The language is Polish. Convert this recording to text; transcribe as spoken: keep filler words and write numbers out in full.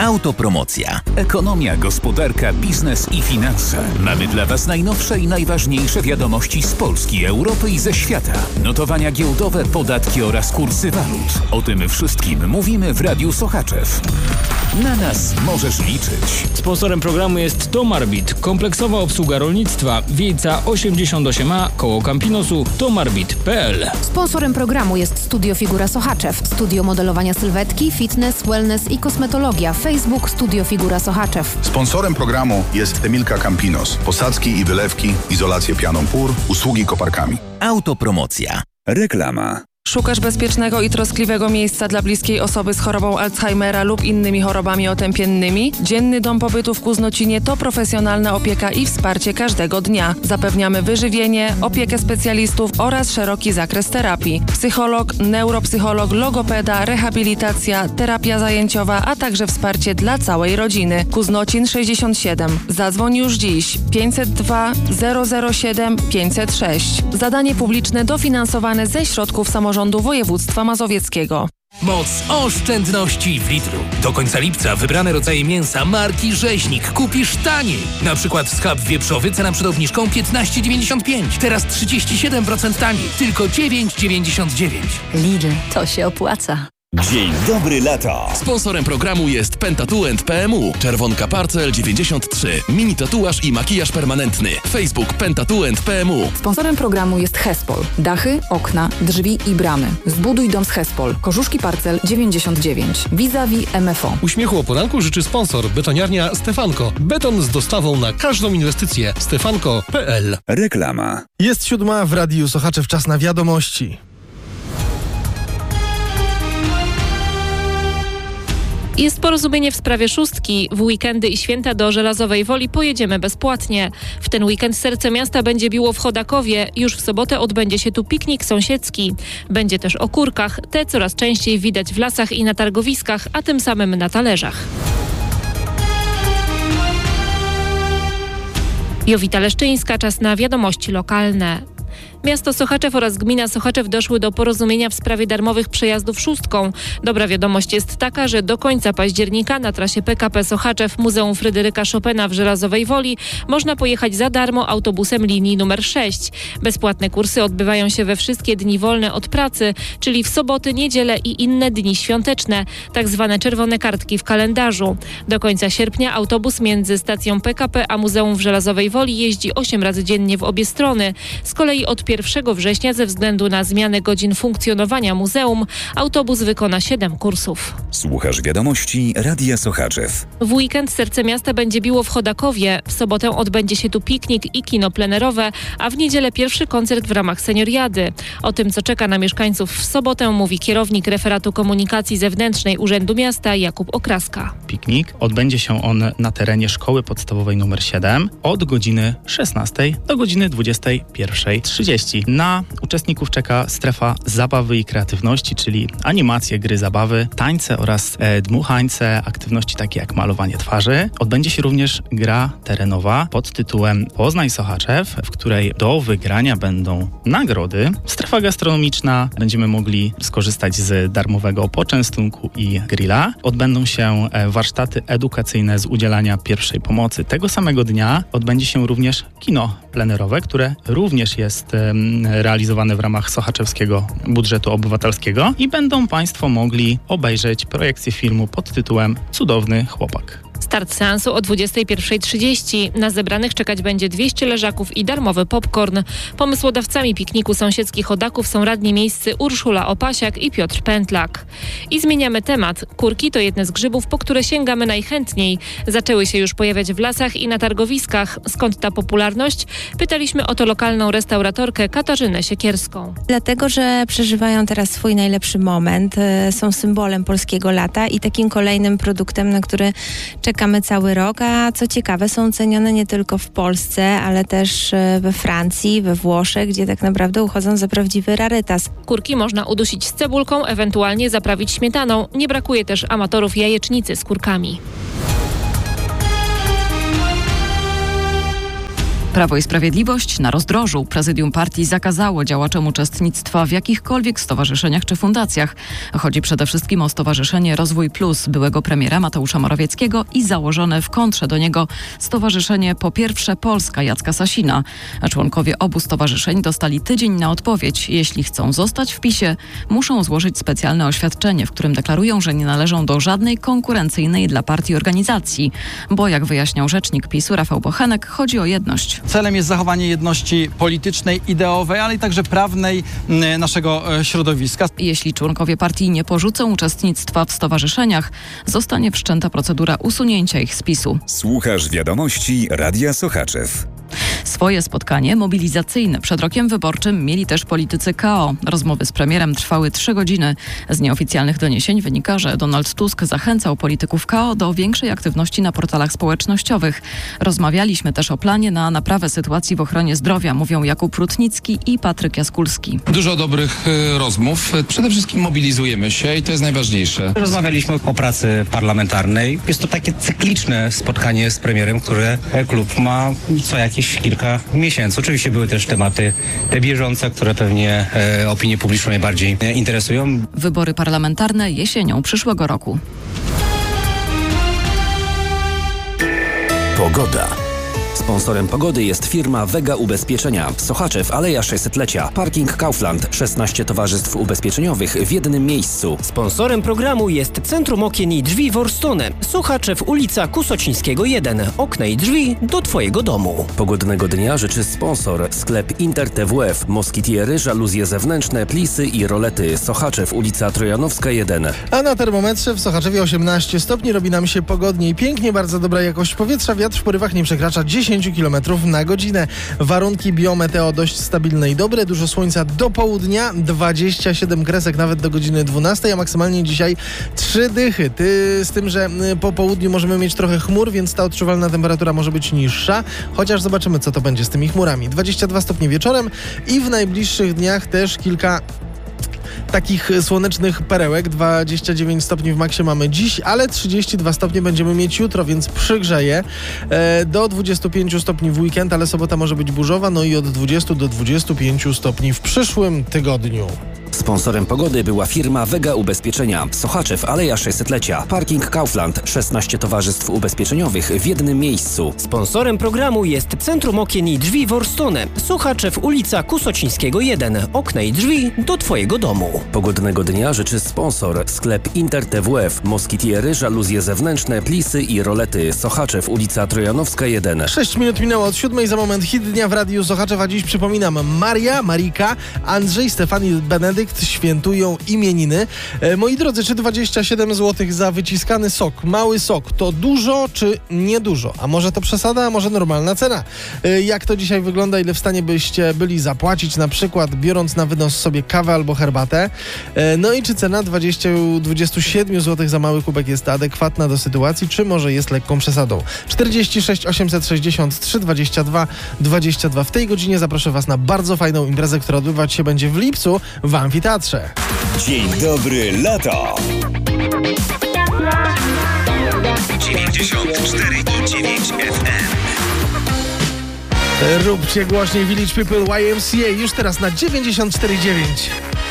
Autopromocja. Ekonomia, gospodarka, biznes i finanse. Mamy dla Was najnowsze i najważniejsze wiadomości z Polski, Europy i ze świata. Notowania giełdowe, podatki oraz kursy walut. O tym wszystkim mówimy w Radiu Sochaczew. Na nas możesz liczyć. Sponsorem programu jest Tomarbit, kompleksowa obsługa rolnictwa. Wiejca osiemdziesiąt osiem A, koło Campinosu, tomarbit kropka p l. Sponsorem programu jest Studio Figura Sochaczew, studio modelowania sylwetki, fitness, wellness i kosmetologia. Facebook Studio Figura Sochaczew. Sponsorem programu jest Emilka Campinos. Posadzki i wylewki, izolację pianą pór, usługi koparkami. Autopromocja. Reklama. Szukasz bezpiecznego i troskliwego miejsca dla bliskiej osoby z chorobą Alzheimera lub innymi chorobami otępiennymi? Dzienny Dom Pobytu w Kuznocinie to profesjonalna opieka i wsparcie każdego dnia. Zapewniamy wyżywienie, opiekę specjalistów oraz szeroki zakres terapii. Psycholog, neuropsycholog, logopeda, rehabilitacja, terapia zajęciowa, a także wsparcie dla całej rodziny. Kuznocin sześćdziesiąt siedem. Zadzwoń już dziś. pięćset dwa zero zero siedem pięćset sześć. Zadanie publiczne dofinansowane ze środków samorządu Rządu Województwa Mazowieckiego. Moc oszczędności w Lidlu. Do końca lipca wybrane rodzaje mięsa marki Rzeźnik kupisz taniej. Na przykład schab wieprzowy cena przed obniżką piętnaście dziewięćdziesiąt pięć. Teraz trzydzieści siedem procent taniej. Tylko dziewięć dziewięćdziesiąt dziewięć. Lidl, to się opłaca. Dzień dobry lata. Sponsorem programu jest Pentatuent P M U. Czerwonka Parcel dziewięćdziesiąt trzy. Mini tatuaż i makijaż permanentny. Facebook Pentatuent P M U. Sponsorem programu jest Hespol. Dachy, okna, drzwi i bramy. Zbuduj dom z Hespol. Korzuszki Parcel dziewięćdziesiąt dziewięć. Vis-a-vis M F O. Uśmiechu o poranku życzy sponsor. Betoniarnia Stefanko. Beton z dostawą na każdą inwestycję. stefanko kropka p l. Reklama. Jest siódma w Radiu Sochaczew, czas na wiadomości. Jest porozumienie w sprawie szóstki. W weekendy i święta do Żelazowej Woli pojedziemy bezpłatnie. W ten weekend serce miasta będzie biło w Chodakowie. Już w sobotę odbędzie się tu piknik sąsiedzki. Będzie też o kurkach. Te coraz częściej widać w lasach i na targowiskach, a tym samym na talerzach. Jowita Leszczyńska, czas na wiadomości lokalne. Miasto Sochaczew oraz gmina Sochaczew doszły do porozumienia w sprawie darmowych przejazdów szóstką. Dobra wiadomość jest taka, że do końca października na trasie P K P Sochaczew Muzeum Fryderyka Chopina w Żelazowej Woli można pojechać za darmo autobusem linii numer sześć. Bezpłatne kursy odbywają się we wszystkie dni wolne od pracy, czyli w soboty, niedzielę i inne dni świąteczne, tak zwane czerwone kartki w kalendarzu. Do końca sierpnia autobus między stacją P K P a Muzeum w Żelazowej Woli jeździ osiem razy dziennie w obie strony. Z kolei od pierwszego września ze względu na zmianę godzin funkcjonowania muzeum autobus wykona siedem kursów. Słuchasz wiadomości Radia Sochaczew. W weekend serce miasta będzie biło w Chodakowie. W sobotę odbędzie się tu piknik i kino plenerowe, a w niedzielę pierwszy koncert w ramach senioriady. O tym, co czeka na mieszkańców w sobotę, mówi kierownik referatu komunikacji zewnętrznej Urzędu Miasta Jakub Okraska. Piknik odbędzie się on na terenie Szkoły Podstawowej numer siedem od godziny szesnastej do godziny dwudziestej pierwszej trzydzieści. Na uczestników czeka strefa zabawy i kreatywności, czyli animacje, gry, zabawy, tańce oraz e, dmuchańce, aktywności takie jak malowanie twarzy. Odbędzie się również gra terenowa pod tytułem Poznań Sochaczew, w której do wygrania będą nagrody. Strefa gastronomiczna, będziemy mogli skorzystać z darmowego poczęstunku i grilla. Odbędą się e, warsztaty edukacyjne z udzielania pierwszej pomocy. Tego samego dnia odbędzie się również kino plenerowe, które również jest e, realizowane w ramach sochaczewskiego budżetu obywatelskiego i będą Państwo mogli obejrzeć projekcję filmu pod tytułem Cudowny chłopak. Start seansu o dwudziestej pierwszej trzydzieści. Na zebranych czekać będzie dwieście leżaków i darmowy popcorn. Pomysłodawcami pikniku sąsiedzkich chodaków są radni miejscy Urszula Opasiak i Piotr Pętlak. I zmieniamy temat. Kurki to jedne z grzybów, po które sięgamy najchętniej. Zaczęły się już pojawiać w lasach i na targowiskach. Skąd ta popularność? Pytaliśmy o to lokalną restauratorkę Katarzynę Siekierską. Dlatego, że przeżywają teraz swój najlepszy moment. Są symbolem polskiego lata i takim kolejnym produktem, na który czekamy cały rok, a co ciekawe, są cenione nie tylko w Polsce, ale też we Francji, we Włoszech, gdzie tak naprawdę uchodzą za prawdziwy rarytas. Kurki można udusić z cebulką, ewentualnie zaprawić śmietaną. Nie brakuje też amatorów jajecznicy z kurkami. Prawo i Sprawiedliwość na rozdrożu. Prezydium partii zakazało działaczom uczestnictwa w jakichkolwiek stowarzyszeniach czy fundacjach. Chodzi przede wszystkim o Stowarzyszenie Rozwój Plus byłego premiera Mateusza Morawieckiego i założone w kontrze do niego Stowarzyszenie Po Pierwsze Polska Jacka Sasina. A członkowie obu stowarzyszeń dostali tydzień na odpowiedź. Jeśli chcą zostać w PiSie, muszą złożyć specjalne oświadczenie, w którym deklarują, że nie należą do żadnej konkurencyjnej dla partii organizacji. Bo jak wyjaśniał rzecznik PiSu Rafał Bochenek, chodzi o jedność. Celem jest zachowanie jedności politycznej, ideowej, ale i także prawnej naszego środowiska. Jeśli członkowie partii nie porzucą uczestnictwa w stowarzyszeniach, zostanie wszczęta procedura usunięcia ich z PiSu. Słuchasz wiadomości Radia Sochaczew. Swoje spotkanie mobilizacyjne przed rokiem wyborczym mieli też politycy K O. Rozmowy z premierem trwały trzy godziny. Z nieoficjalnych doniesień wynika, że Donald Tusk zachęcał polityków K O do większej aktywności na portalach społecznościowych. Rozmawialiśmy też o planie na naprawę sytuacji w ochronie zdrowia, mówią Jakub Rutnicki i Patryk Jaskulski. Dużo dobrych y, rozmów. Przede wszystkim mobilizujemy się i to jest najważniejsze. Rozmawialiśmy o pracy parlamentarnej. Jest to takie cykliczne spotkanie z premierem, które klub ma co jakieś kilka miesięcy. Oczywiście były też tematy te bieżące, które pewnie e, opinię publiczną najbardziej e, interesują. Wybory parlamentarne jesienią przyszłego roku. Pogoda. Sponsorem pogody jest firma Vega Ubezpieczenia. Sochaczew, Aleja sześćsetlecia. Parking Kaufland. szesnaście towarzystw ubezpieczeniowych w jednym miejscu. Sponsorem programu jest Centrum Okien i Drzwi Worstone. Sochaczew, ulica Kusocińskiego jeden. Okna i drzwi do Twojego domu. Pogodnego dnia życzy sponsor. Sklep Inter T W F. Moskitiery, żaluzje zewnętrzne, plisy i rolety. Sochaczew, ulica Trojanowska jeden. A na termometrze w Sochaczewie osiemnaście stopni. Robi nam się pogodniej. Pięknie, bardzo dobra jakość powietrza. Wiatr w porywach nie przekracza dziesięć kilometrów na godzinę. Warunki biometeo dość stabilne i dobre. Dużo słońca do południa, dwadzieścia siedem kresek nawet do godziny dwunastej, a maksymalnie dzisiaj trzy dychy. Ty, z tym, że po południu możemy mieć trochę chmur, więc ta odczuwalna temperatura może być niższa. Chociaż zobaczymy, co to będzie z tymi chmurami. dwadzieścia dwa stopnie wieczorem i w najbliższych dniach też kilka takich słonecznych perełek. dwadzieścia dziewięć stopni w maksie mamy dziś, ale trzydzieści dwa stopnie będziemy mieć jutro, więc przygrzeje. E, do dwudziestu pięciu stopni w weekend, ale sobota może być burzowa, no i od dwudziestu do dwudziestu pięciu stopni w przyszłym tygodniu. Sponsorem pogody była firma Vega Ubezpieczenia. Sochaczew, Aleja sześćsetlecia. Parking Kaufland. szesnaście towarzystw ubezpieczeniowych w jednym miejscu. Sponsorem programu jest Centrum Okien i Drzwi Worstone. Sochaczew, ulica Kusocińskiego jeden. Okna i drzwi do Twojego domu. Pogodnego dnia życzy sponsor. Sklep Inter T W F. Moskitiery, żaluzje zewnętrzne, plisy i rolety. Sochaczew, ulica Trojanowska jeden. sześć minut minęło od siódmej, za moment hit dnia w Radiu Sochaczew, a dziś przypominam Maria, Marika, Andrzej, Stefan i Benedykt świętują imieniny. E, moi drodzy, czy dwadzieścia siedem złotych za wyciskany sok, mały sok, to dużo czy niedużo? A może to przesada, a może normalna cena? E, jak to dzisiaj wygląda? Ile w stanie byście byli zapłacić, na przykład biorąc na wynos sobie kawę albo herbatę? E, no i czy cena dwadzieścia do dwudziestu siedmiu złotych za mały kubek jest adekwatna do sytuacji, czy może jest lekką przesadą? czterdzieści sześć osiemset sześćdziesiąt trzy dwadzieścia dwa dwadzieścia dwa. W tej godzinie zaproszę Was na bardzo fajną imprezę, która odbywać się będzie w lipcu w Amfiteatrze. Dzień dobry, lato! dziewięćdziesiąt cztery i dziewięć F M. Róbcie głośniej Village People Y M C A już teraz na dziewięćdziesiąt cztery i dziewięć.